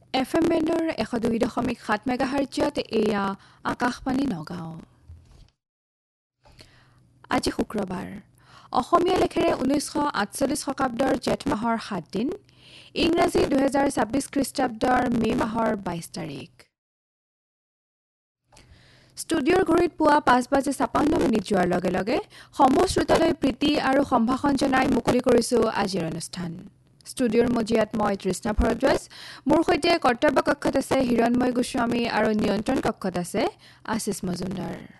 FM বেণ্ডৰ 102.7 মেগাহাৰ্টজত এয়া আকাশবাণী নগাঁও। আজি শুক্ৰবাৰ অসমীয়া লেখেৰে 1948 শকাব্দৰ জেঠ মাহৰ 7 দিন, ইংৰাজী 2026 খ্ৰীষ্টাব্দৰ মে মাহৰ 22 তাৰিখ। ষ্টুডিঅ'ৰ ঘড়ীত পুৱা 5:56 যোৱাৰ লগে লগে সমূহ শ্ৰোতালৈ প্ৰীতি আৰু সম্ভাষণ জনাই মুকলি কৰিছোঁ আজিৰ অনুষ্ঠান। ষ্টুডিঅ'ৰ মজিয়াত মই তৃষ্ণা ভৰদ্বাজ, মোৰ সৈতে কৰ্তব্য কক্ষত আছে হিৰণময় গোস্বামী আৰু নিয়ন্ত্ৰণ কক্ষত আছে আশিষ মজুমদাৰ।